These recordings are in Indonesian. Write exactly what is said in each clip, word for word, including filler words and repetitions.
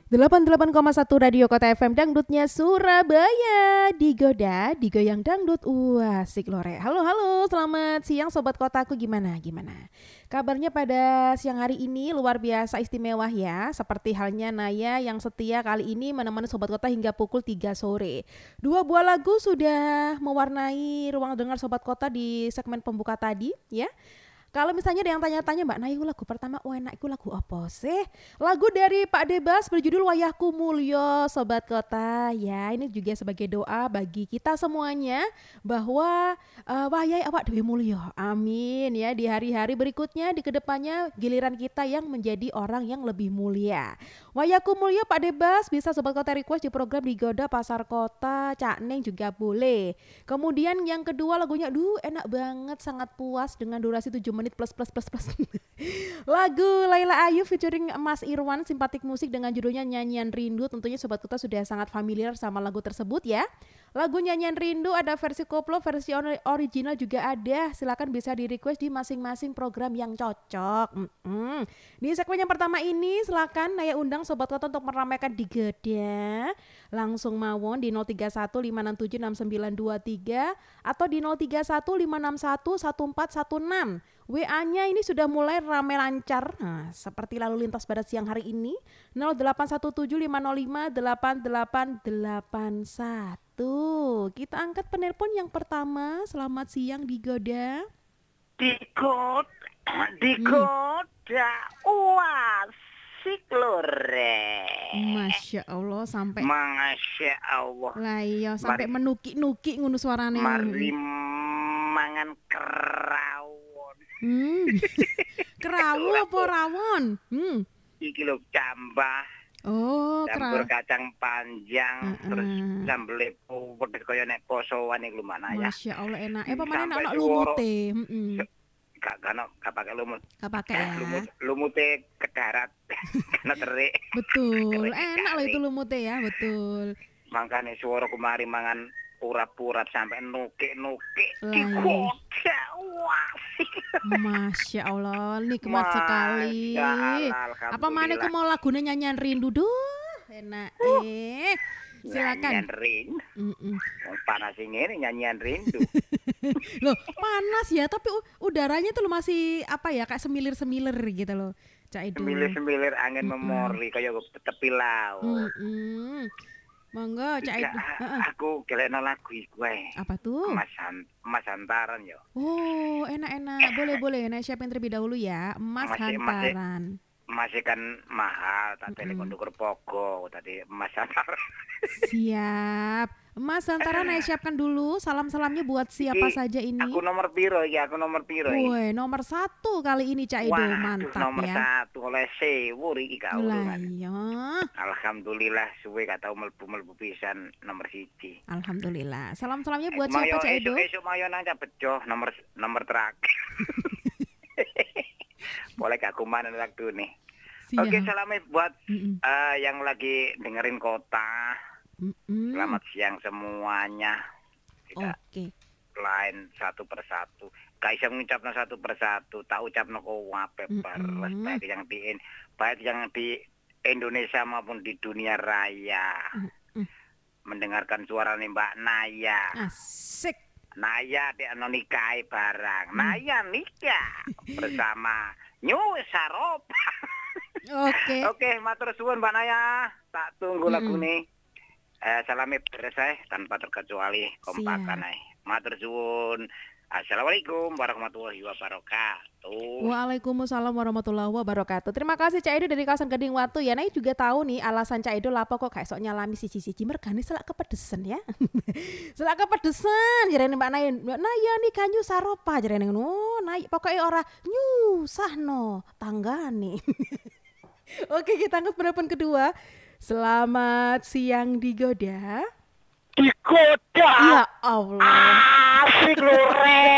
delapan puluh delapan koma satu Radio Kota F M Dangdutnya Surabaya. Digoda, digoyang dangdut. Wah, asik lore. Halo, halo. Selamat siang Sobat Kotaku. Gimana, gimana? Kabarnya pada siang hari ini luar biasa istimewa ya. Seperti halnya Naya yang setia kali ini menemani Sobat Kota hingga pukul tiga sore. Dua buah lagu sudah mewarnai ruang dengar Sobat Kota di segmen pembuka tadi ya. Kalau misalnya ada yang tanya-tanya Mbak Nayu lagu pertama, wah enak itu lagu apa sih? Lagu dari Pak Debas berjudul Wayahku Mulyo Sobat Kota. Ya ini juga sebagai doa bagi kita semuanya bahwa uh, wayai awak dewe mulyo. Amin ya di hari-hari berikutnya di kedepannya giliran kita yang menjadi orang yang lebih mulia. Wayahku Mulyo Pak Debas bisa Sobat Kota request di program Digoda Pasar Kota, Cak Neng juga boleh. Kemudian yang kedua lagunya, duh enak banget, sangat puas dengan durasi tujuh menit plus plus plus plus. Lagu Laila Ayu featuring Mas Irwan Simpatik Musik dengan judulnya Nyanyian Rindu. Tentunya Sobat Kota sudah sangat familiar sama lagu tersebut ya. Lagu Nyanyian Rindu ada versi koplo, versi original juga ada. Silakan bisa di request di masing-masing program yang cocok. Mm-mm. Di segmen yang pertama ini silakan Naya undang Sobat Kota untuk meramaikan Digoda. Langsung mawon di nol tiga satu lima enam tujuh enam sembilan dua tiga atau di nol tiga satu lima enam satu satu empat satu enam. W A-nya ini sudah mulai ramai lancar. Nah, seperti lalu lintas pada siang hari ini nol delapan satu tujuh lima nol lima delapan delapan delapan satu. Kita angkat penelpon yang pertama. Selamat siang Digoda. Digoda, Digoda, wah asik lore. Masya Allah sampai. Masya Allah. Lah iya sampai menuki-nuki ngono suarane. Mari mangan kerawon. Hmm. Kerawu apa rawon? Hmm. Iki lho cambah. Oh, campur kera. kacang panjang, uh-uh. terus sambel pedes kaya nek posoan iki lho Mana ya. Masya Allah enak. Eh pamane ana lumute. Heeh. Gak kena gak pakai lumut. Gak pakai ya. Lumut lumute ke darat. Kena terik. Betul. Enak loh itu lumute ya, betul. Makane suara kemari mangan urap-urap sampai nukik-nukik. Digoda. Wah. Masya Allah, nikmat Masya sekali. Allah, apa mana aku mau lagunya Nyanyian Rindu duh, enak uh, eh. Silakan. Nyanyian Rindu. Panas ini nyanyian rindu. Loh, panas ya, tapi udaranya tuh masih apa ya, kayak semilir-semilir gitu loh. Cak Edo. Semilir-semilir angin mm-mm. memori kayak tepi laut. Mm-mm. Monggo Cak Edo. Aku gelekno lagu iku ae. Apa tuh? Mas Mas Hantaran yo. Oh, enak-enak. Boleh-boleh Nek siapin terlebih dahulu ya. Mas masih, Hantaran. Masih, masih kan mahal, tak telepon tuker pogo tadi Mas Hantaran. Siap. Mas Hantaran Nek siapkan dulu salam-salamnya buat siapa iki, saja ini. Aku nomor piro ya, aku nomor piro iki. Woi, nomor satu kali ini Cak Edo, mantap nomor ya. Nomor satu oleh sewu iki kau kan. Alhamdulillah suwe gak tau mlebu-mlebu pisan nomor siji. Alhamdulillah. Salam-salamnya buat eh, siapa Cak Edo? Esuk mayo nang bejo nomor nomor terakhir. Boleh gak kumanan waktu nih. Siap. Oke, salamnya buat uh, yang lagi dengerin Kota. Mm-mm. Selamat siang semuanya. Oke. Okay. Lain satu persatu. Gak bisa mengucapkan satu persatu. Tak ucapno kuwape baris baik yang di baik yang di Indonesia maupun di dunia raya. Mm-mm. Mendengarkan suara Mbak Naya. Asik. Naya di nikahi barang. Mm. Naya nikah bersama New Saropa. Oke. Oke, matur suwun Mbak Naya. Tak tunggu mm-mm. lagu nih. Eh, salami beres saya tanpa terkecuali kompakan ay. Matur suwun. Assalamualaikum warahmatullahi wabarakatuh. Waalaikumsalam warahmatullahi wabarakatuh. Terima kasih Cak Edo dari kawasan Gading Watu ya. Nah juga tahu nih alasan Cak Edo lapo kok kayak sok nyalami siji-siji mergane selak kepedesan ya. Selak kepedesan jarene Mbak Naya. Mbak Naya nih kanyu saropa jarene ngono. Nah pokoknya ora nyusahno tanggane. Oke, kita angkat penelpon kedua. Selamat siang Digoda. Digoda. Ya Allah. Asik lho, Re.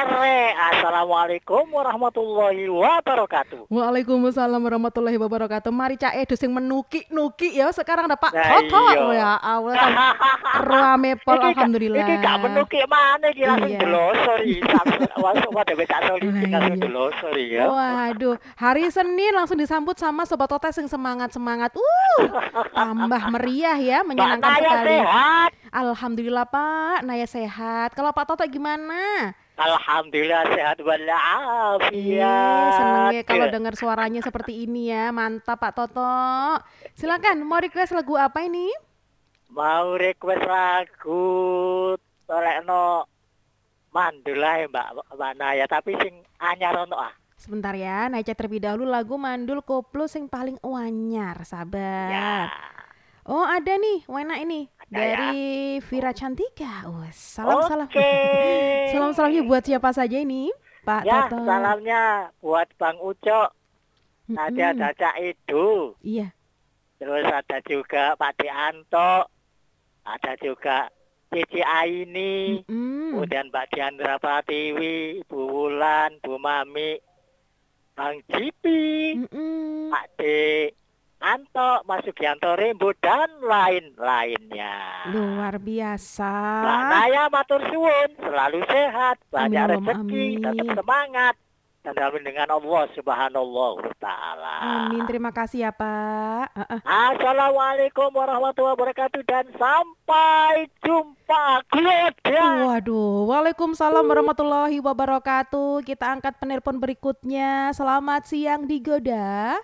sore. Assalamualaikum warahmatullahi wabarakatuh. Waalaikumsalam warahmatullahi wabarakatuh. Mari Cak Edo sing menuki-nuki ya sekarang ada Pak Nah, Toto. iya. Ya Allah kan rame pol alhamdulillah. Iki gak menuki mana iki langsung Iya. delosor iki. Wasuk wadah becak solikin Nah, langsung iya. delosor ya. Waduh, hari Senin langsung disambut sama Sobat Totes yang semangat-semangat. Uh, tambah meriah ya, Mbak menyenangkan Naya sekali. sehat. Alhamdulillah Pak, Naya sehat. Kalau Pak Toto gimana? Alhamdulillah sehat Ih, walafiat. seneng ya kalau dengar suaranya seperti ini ya. Mantap Pak Toto. Silakan, mau request lagu apa ini? Mau request lagu tolekno mandul ae Mbak Mbak Naya tapi sing anyar ono ah. Sebentar ya, Naya cek terlebih dahulu lagu Mandul Koplo sing paling anyar. Sabar. Ya. Oh ada nih, Wena ini Ada dari Vira Cantika. Oh, salam salam. Oke. Salam salamnya buat siapa saja ini, Pak Ya, Toto? salamnya buat Bang Ucok. Tadi Mm-mm. ada Cak Edo. Iya. Terus ada juga Pak Dianto. Ada juga Cici Aini. Mm-mm. Kemudian Mbak Diandra Pratiwi, Bu Wulan, Bu Mami, Bang Jipi, Mm-mm. Pak D. Anto, Mas Sugianto Rembo, dan lain-lainnya. Luar biasa. Mbak Naya matur suwun, selalu sehat, banyak Amin, Allahumma rezeki, amin. tetap semangat, dan dalam dengan Allah Subhanahu wa Ta'ala. Amin, terima kasih ya Pak. Uh-uh. Assalamualaikum warahmatullahi wabarakatuh dan sampai jumpa. Gloria. Waduh, waalaikumsalam warahmatullahi wabarakatuh. Kita angkat penelpon berikutnya. Selamat siang Digoda.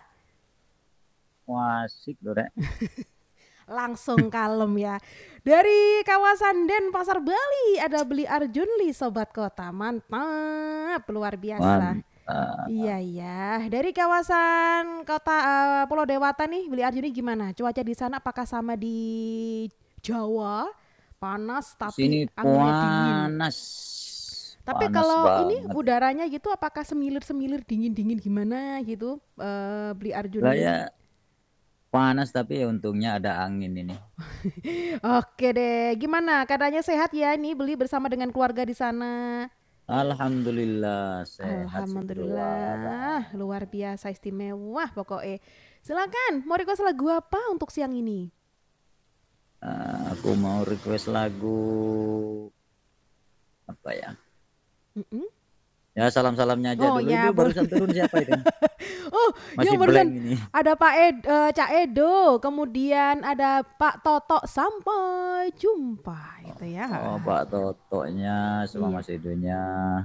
Wah, asik loh, Rek. Langsung kalem ya. Dari kawasan Denpasar Bali ada Beli Arjunli Sobat Kota. Mantap, luar biasa. Mantap. Iya iya. Dari kawasan kota eh, Pulau Dewata nih, Beli Arjuni gimana? Cuaca di sana apakah sama di Jawa? Panas tapi Sini anginnya dingin. panas. Tapi Panas kalau ini banget. udaranya gitu apakah semilir-semilir dingin-dingin gimana gitu? Eh, Beli Arjuni. Lah ya panas tapi ya untungnya ada angin ini. Oke deh. Gimana? Keadaannya sehat ya ini Beli bersama dengan keluarga di sana? Alhamdulillah sehat. Alhamdulillah, luar biasa istimewa pokoknya. Silakan, mau request lagu apa untuk siang ini? Uh, aku mau request lagu apa ya? Mm-mm. Ya salam-salamnya aja Oh, dulu. ya, Itu barusan turun siapa itu? Oh, Masih yang barusan blank ini. ada Pak Ed, eh, Cak Edo, kemudian ada Pak Toto. Sampai jumpa, gitu ya. Oh, Pak Totonya, sama Iya. Mas Edonya.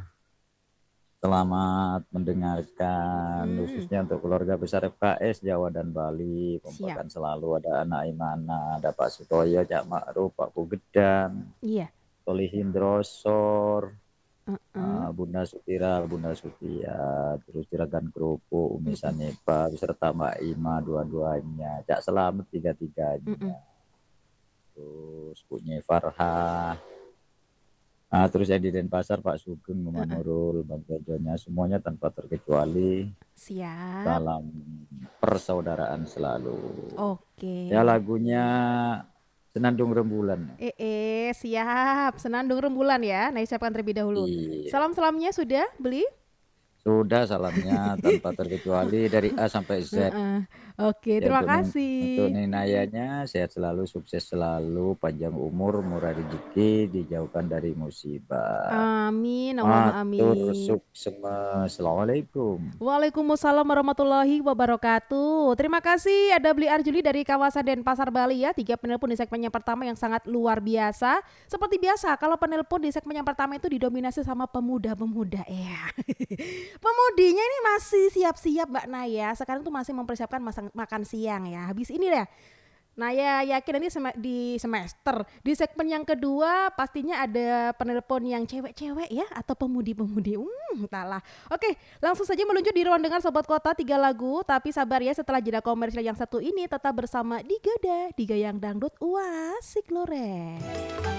Selamat mendengarkan, Hmm. khususnya untuk keluarga besar F K S Jawa dan Bali. Kompokan selalu ada anak Imana, ada Pak Sutoyo, Cak Ma'ruf, Pak Pugedan, Iya. Tolihin Drosor, Uh-uh. uh, Bunda Sutira, Bunda Sutia, terus Juragan Kerupuk, Umi Sanepa, beserta Mbak Ima dua-duanya, Cak Selamat tiga-tiganya, Mm-mm. terus punya Farha. Nah, terus yang di Denpasar Pak Sugeng, Mama Nurul, Bang Jojonya, semuanya tanpa terkecuali Siap. dalam persaudaraan selalu. Oke. Ya lagunya Senandung Rembulan. Eh, eh, siap. Senandung rembulan ya. Nah, siapkan terlebih dahulu. Iya. Salam-salamnya sudah Beli? Sudah salamnya tanpa terkecuali dari A sampai Z. Uh-uh. Oke, Ya, terima untuk Nin- kasih. Untuk Ninayanya sehat selalu, sukses selalu, panjang umur, murah rezeki, dijauhkan dari musibah. Amin, Allahumma Matur amin. suksema. Assalamualaikum. Waalaikumsalam warahmatullahi wabarakatuh. Terima kasih ada Beli Arjuli dari kawasan Denpasar Bali ya. Tiga penelpon di segmen yang pertama yang sangat luar biasa. Seperti biasa kalau penelpon di segmen yang pertama itu didominasi sama pemuda-pemuda ya. Pemudinya ini masih siap-siap Mbak Naya. Sekarang tuh masih mempersiapkan masa- makan siang ya. Habis ini deh. Naya yakin nanti sem- di semester di segmen yang kedua pastinya ada penelpon yang cewek-cewek ya atau pemudi-pemudi. Hmm, entahlah. Oke, langsung saja meluncur di ruang dengar Sobat Kota tiga lagu. Tapi sabar ya setelah jeda komersial yang satu ini tetap bersama Digoda, Digoyang Dangdut Uasik Lore.